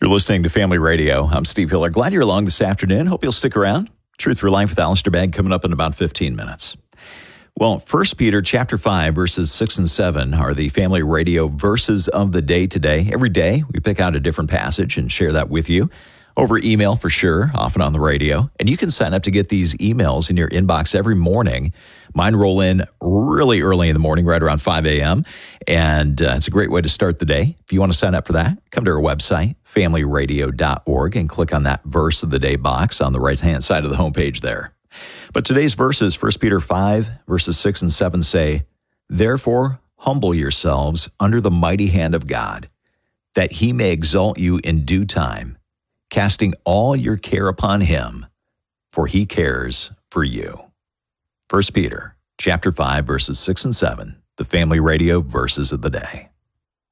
You're listening to Family Radio. I'm Steve Hiller. Glad you're along this afternoon. Hope you'll stick around. Truth for Life with Alistair Begg coming up in about 15 minutes. Well, 1 Peter chapter 5, verses 6 and 7 are the Family Radio verses of the day today. Every day, we pick out a different passage and share that with you over email for sure, often on the radio. And you can sign up to get these emails in your inbox every morning. Mine roll in really early in the morning, right around 5 a.m., and it's a great way to start the day. If you want to sign up for that, come to our website, familyradio.org, and click on that verse of the day box on the right-hand side of the homepage there. But today's verses, 1 Peter 5, verses 6 and 7 say, "Therefore humble yourselves under the mighty hand of God, that he may exalt you in due time, casting all your care upon him, for he cares for you." 1 Peter chapter 5, verses 6 and 7, the Family Radio verses of the day.